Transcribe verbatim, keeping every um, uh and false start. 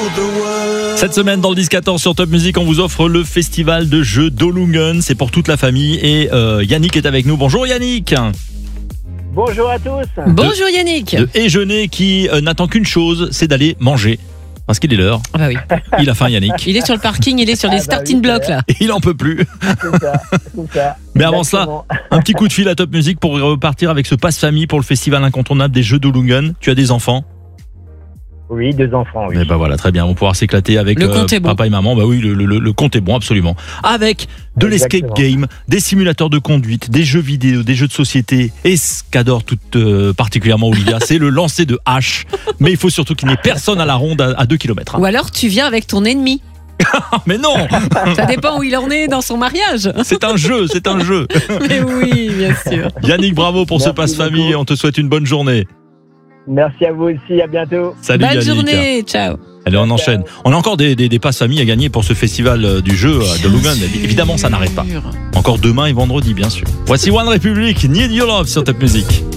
Cette semaine dans le dix quatorze sur Top Music, on vous offre le festival de jeux d'Olungen. C'est pour toute la famille et euh, Yannick est avec nous. Bonjour Yannick. Bonjour à tous. Bonjour Yannick. De Déjeuner qui euh, n'attend qu'une chose, c'est d'aller manger. Parce qu'il est l'heure. Ah bah oui. Il a faim Yannick. Il est sur le parking, il est sur les Ah bah starting oui, blocks là. Et il en peut plus. C'est ça, c'est ça. Mais avant cela, Exactement. un petit coup de fil à Top Music pour repartir avec ce passe famille pour le festival incontournable des jeux d'Olungen. Tu as des enfants? Oui, deux enfants, oui. Mais bah voilà, très bien. On va pouvoir s'éclater avec Le compte est bon. papa et maman. Bah oui, le, le, le compte est bon, absolument. Avec de l'escape Exactement. game, des simulateurs de conduite, des jeux vidéo, des jeux de société. Et ce qu'adore tout euh, particulièrement Olivia, c'est le lancer de hache. Mais il faut surtout qu'il n'y ait personne à la ronde à, à deux kilomètres. Ou alors tu viens avec ton ennemi. Mais non, Ça dépend où il en est dans son mariage. c'est un jeu, c'est un jeu. Mais oui, bien sûr. Yannick, bravo pour ce Merci passe famille. beaucoup. On te souhaite une bonne journée. Merci à vous aussi, à bientôt. Salut Bonne Yannick. journée, ciao. Allez, on enchaîne. On a encore des, des, des passes famille à gagner pour ce festival euh, du jeu euh, de Olungen. Évidemment, ça n'arrête pas. Encore demain et vendredi, bien sûr. Voici One Republic, Need Your Love sur Top Music.